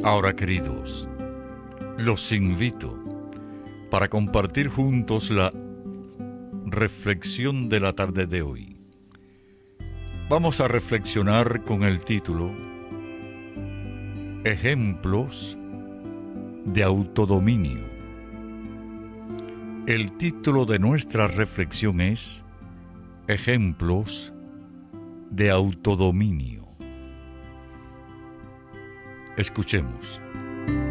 Ahora, queridos, los invito para compartir juntos la reflexión de la tarde de hoy. Vamos a reflexionar con el título Ejemplos de autodominio. El título de nuestra reflexión es Ejemplos de autodominio. Escuchemos.